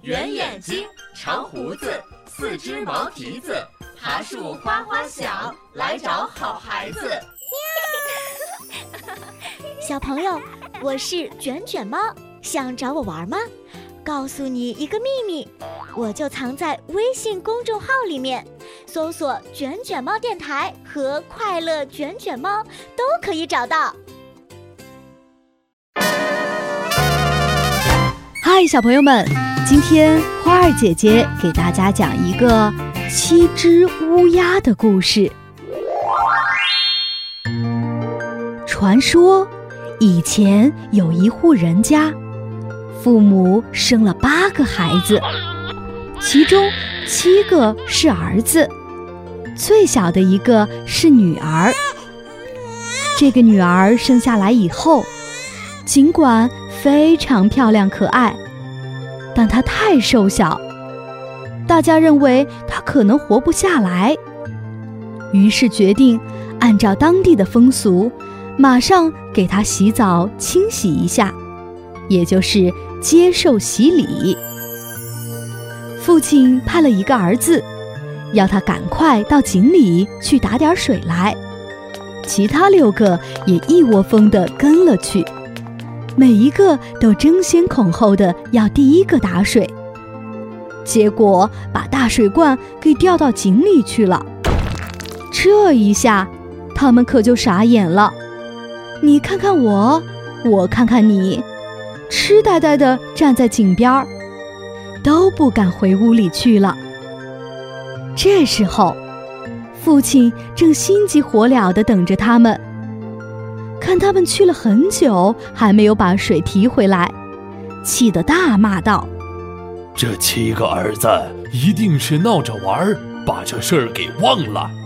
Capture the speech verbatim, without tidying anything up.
圆眼睛，长胡子，四只毛蹄子，爬树哗哗响，来找好孩子。 小朋友，我是卷卷猫，想找我玩吗？告诉你一个秘密，我就藏在微信公众号里面，搜索卷卷猫电台和快乐卷卷猫都可以找到。 嗨，小朋友们，今天花儿姐姐给大家讲一个七只乌鸦的故事。传说以前有一户人家，父母生了八个孩子，其中七个是儿子，最小的一个是女儿。这个女儿生下来以后，尽管非常漂亮可爱，但她太瘦小，大家认为她可能活不下来，于是决定按照当地的风俗，马上给她洗澡清洗一下，也就是接受洗礼。父亲派了一个儿子，要他赶快到井里去打点水来，其他六个也一窝蜂地跟了去，每一个都争先恐后的要第一个打水，结果把大水罐给掉到井里去了。这一下他们可就傻眼了，你看看我，我看看你，痴呆呆地站在井边，都不敢回屋里去了。这时候父亲正心急火燎地等着他们，看他们去了很久还没有把水提回来，气得大骂道： 这七个儿子一定是闹着玩，把这事儿给忘了。